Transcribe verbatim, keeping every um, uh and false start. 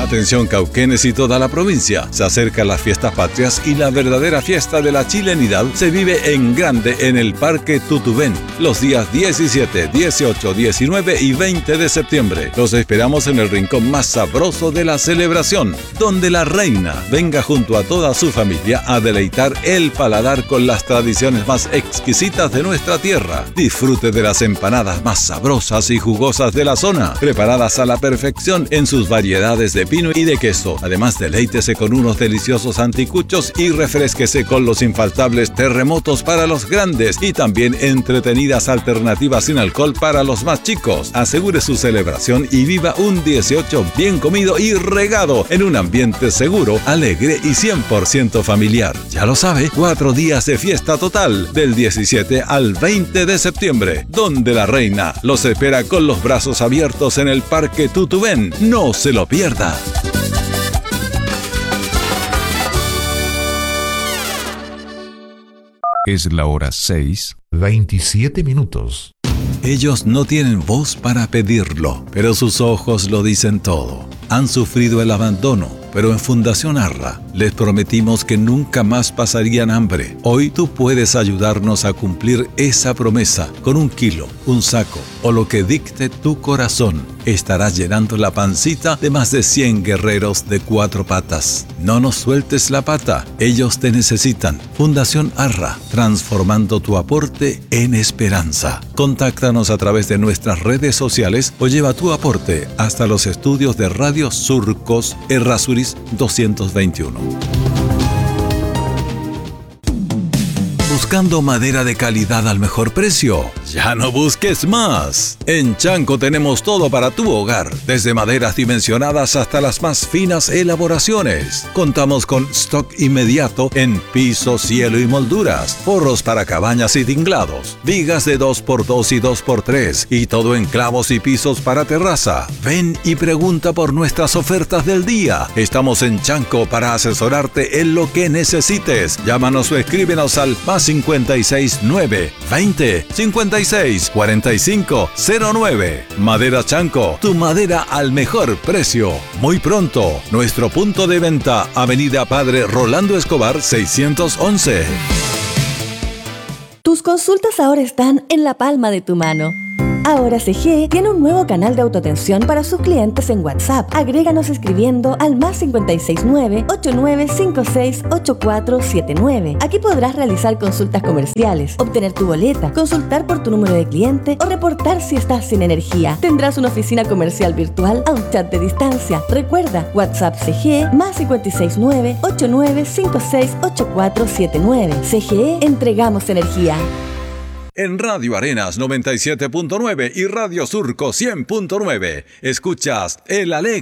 Atención Cauquenes y toda la provincia. Se acercan las fiestas patrias y la verdadera fiesta de la chilenidad se vive en grande en el Parque Tutubén los días diecisiete, dieciocho, diecinueve y veinte de septiembre. Los esperamos en el rincón más sabroso de la celebración, donde la reina venga junto a toda su familia a deleitar el paladar con las tradiciones más exquisitas de nuestra tierra. Disfrute de las empanadas más sabrosas y jugosas de la zona, preparadas a la perfección en sus variedades de pino y de queso. Además, deleítese con unos deliciosos anticuchos y refrésquese con los infaltables terremotos para los grandes y también entretenidas alternativas sin alcohol para los más chicos. Asegure su celebración y viva un dieciocho bien comido y regado en un ambiente seguro, alegre y cien por ciento familiar. Ya lo sabe, cuatro días de fiesta total del diecisiete al veinte de septiembre, donde la reina los espera con los brazos abiertos en el Parque Tutubén. No se lo pierda. Es la hora seis, veintisiete minutos. Ellos no tienen voz para pedirlo, pero sus ojos lo dicen todo. Han sufrido el abandono, pero en Fundación Arra les prometimos que nunca más pasarían hambre. Hoy tú puedes ayudarnos a cumplir esa promesa con un kilo, un saco o lo que dicte tu corazón. Estarás llenando la pancita de más de cien guerreros de cuatro patas. No nos sueltes la pata, ellos te necesitan. Fundación Arra, transformando tu aporte en esperanza. Contáctanos a través de nuestras redes sociales o lleva tu aporte hasta los estudios de Radio Surcos Errázuriz doscientos veintiuno. ¿Buscando madera de calidad al mejor precio? ¡Ya no busques más! En Chanco tenemos todo para tu hogar, desde maderas dimensionadas hasta las más finas elaboraciones. Contamos con stock inmediato en piso, cielo y molduras, forros para cabañas y tinglados, vigas de dos por dos y dos por tres y todo en clavos y pisos para terraza. Ven y pregunta por nuestras ofertas del día. Estamos en Chanco para asesorarte en lo que necesites. Llámanos o escríbenos al más cincuenta y seis nueve veinte cincuenta y seis cuarenta y cinco cero nueve. Madera Chanco, tu madera al mejor precio. Muy pronto, nuestro punto de venta, Avenida Padre Rolando Escobar seiscientos once. Tus consultas ahora están en la palma de tu mano. Ahora C G tiene un nuevo canal de autoatención para sus clientes en WhatsApp. Agréganos escribiendo al más cincuenta y seis nueve ocho nueve cinco seis ocho cuatro siete nueve. Aquí podrás realizar consultas comerciales, obtener tu boleta, consultar por tu número de cliente o reportar si estás sin energía. Tendrás una oficina comercial virtual a un chat de distancia. Recuerda, WhatsApp C G más cincuenta y seis nueve ocho nueve cinco seis ocho cuatro siete nueve. C G E, entregamos energía. En Radio Arenas noventa y siete punto nueve y Radio Surco cien punto nueve, escuchas El Alegre.